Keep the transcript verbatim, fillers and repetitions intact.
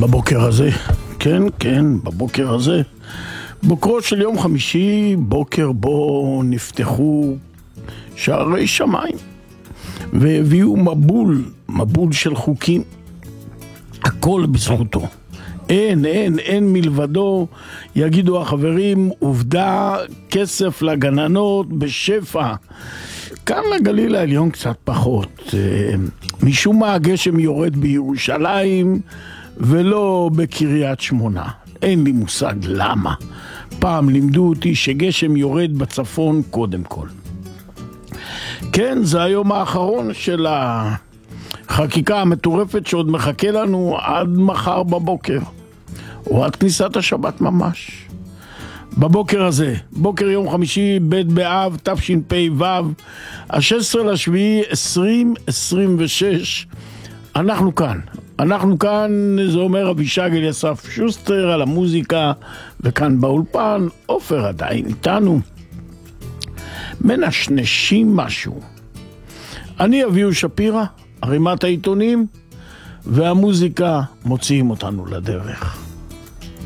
בבוקר הזה, כן, כן, בבוקר הזה, בוקרו של יום חמישי, בוקר בו נפתחו שערי שמיים והביאו מבול, מבול של חוקים, הכל בזכותו. אין, אין, אין מלבדו, יגידו החברים, עובדה, כסף לגננות בשפע. כאן לגליל העליון קצת פחות. משום מה הגשם יורד בירושלים ולא בקריית שמונה. אין לי מושג למה. פעם לימדו אותי שגשם יורד בצפון קודם כל. כן, זה היום האחרון של החקיקה המטורפת שעוד מחכה לנו עד מחר בבוקר, או עד כניסת השבת ממש. בבוקר הזה, בוקר יום חמישי, ב' באב, תשפ"ו, ה-שישה עשר לשביעי עשרים עשרים ושש, אנחנו כאן. אנחנו כאן, זה אומר אבישג אליסף שוסטר על המוזיקה, וכאן באולפן, עופר עדיין איתנו. מנשנשים משהו. אני אביהו שפירא, ערימת העיתונים, והמוזיקה מוציאים אותנו לדרך.